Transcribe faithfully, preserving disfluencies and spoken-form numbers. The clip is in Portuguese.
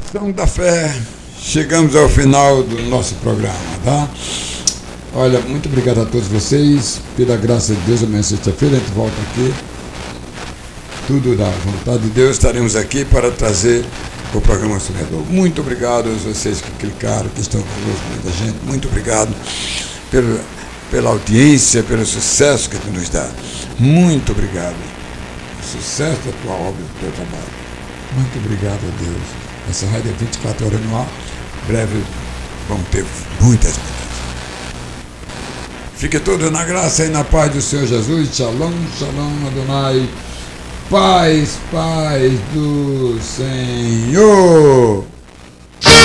Oração da fé. Chegamos ao final do nosso programa, tá? Olha, muito obrigado a todos vocês. Pela graça de Deus, amanhã sexta-feira a gente volta aqui. Tudo da vontade de Deus, estaremos aqui para trazer o programa Sonhador. Muito obrigado a vocês que clicaram, que estão conosco, muita gente. Muito obrigado pelo, pela audiência, pelo sucesso que tu nos dá. Muito obrigado. Sucesso da tua obra, do teu trabalho. Muito obrigado a Deus. Essa rádio é vinte e quatro horas no ar. Em breve vão ter muitas mudanças. Fique todos na graça e na paz do Senhor Jesus. Shalom, shalom, Adonai. Paz, paz do Senhor.